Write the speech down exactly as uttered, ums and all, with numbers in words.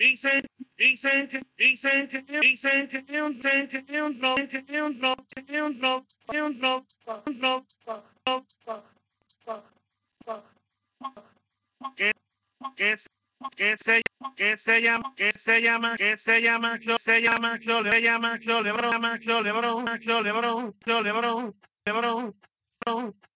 Vicente, Vicente, Vicente, Vicente, un Vicente, un bro, un bro, un bro, un bro, un bro, que que se que se que se llama que se llama que se llama que se llama que le llama que le broma que le broma que le broma que le broma